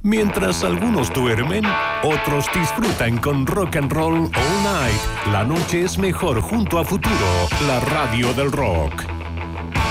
Mientras algunos duermen, otros disfrutan con Rock and Roll All Night. La noche es mejor junto a Futuro, la radio del rock.